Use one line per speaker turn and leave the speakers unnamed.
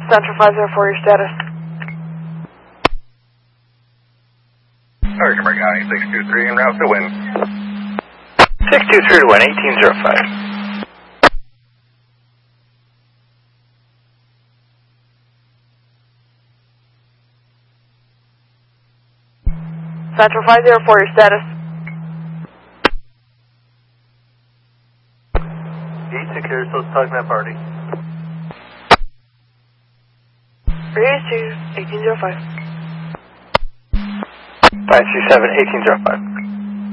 Central 504, your status.
Sergeant County 623 en route to win.
623 to win, 1805.
Central 504, your status.
8 secure, still talking that party.
382, 1805.
537, 1805.